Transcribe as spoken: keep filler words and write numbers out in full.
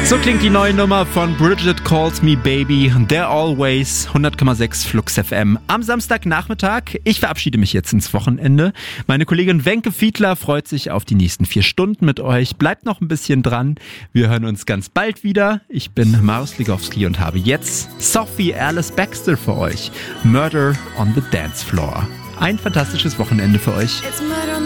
So klingt die neue Nummer von Bridget Calls Me Baby, der Always, hundert Komma sechs Flux F M. Am Samstagnachmittag, ich verabschiede mich jetzt ins Wochenende. Meine Kollegin Wenke Fiedler freut sich auf die nächsten vier Stunden mit euch. Bleibt noch ein bisschen dran. Wir hören uns ganz bald wieder. Ich bin Marius Ligowski und habe jetzt Sophie Alice Baxter für euch. Murder on the Dance Floor. Ein fantastisches Wochenende für euch.